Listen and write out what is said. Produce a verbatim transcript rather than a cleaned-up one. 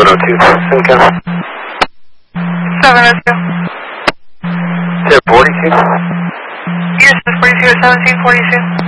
seven oh two, Simcoe. seven oh two. Is there forty-two? Yes, it's forty-two at seventeen forty-two.